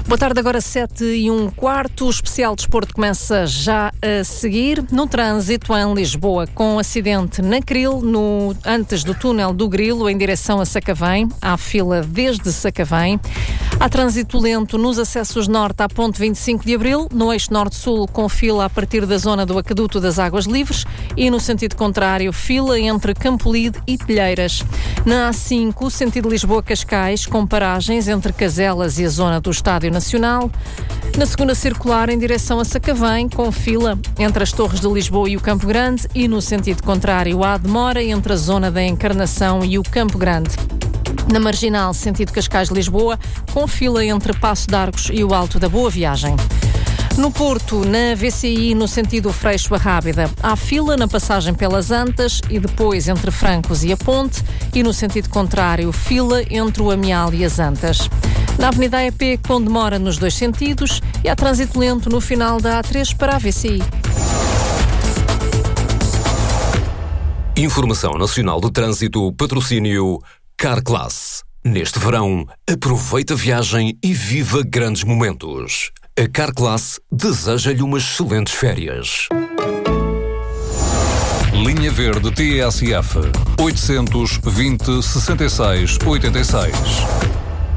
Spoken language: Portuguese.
Boa tarde, agora 7h15. O especial desporto começa já a seguir. No trânsito em Lisboa, com acidente na Cril, antes do túnel do Grilo, em direção a Sacavém. Há fila desde Sacavém. Há trânsito lento nos acessos norte à ponte 25 de Abril, no eixo norte-sul, com fila a partir da zona do Aqueduto das Águas Livres e, no sentido contrário, fila entre Campolide e Telheiras. Na A5, sentido Lisboa-Cascais, com paragens entre Caselas e a zona do Estádio Nacional. Na segunda circular, em direção a Sacavém, com fila entre as Torres de Lisboa e o Campo Grande e, no sentido contrário, há demora entre a zona da Encarnação e o Campo Grande. Na Marginal, sentido Cascais-Lisboa, com fila entre Paço de Arcos e o Alto da Boa Viagem. No Porto, na VCI, no sentido Freixo-Arrábida, há fila na passagem pelas Antas e depois entre Francos e a Ponte e, no sentido contrário, fila entre o Amial e as Antas. Na Avenida AEP, com demora nos dois sentidos e há trânsito lento no final da A3 para a VCI. Informação Nacional de Trânsito, patrocínio Carclass. Neste verão, aproveita a viagem e viva grandes momentos. A Carclass deseja-lhe umas excelentes férias. Linha Verde TSF 820 66 86.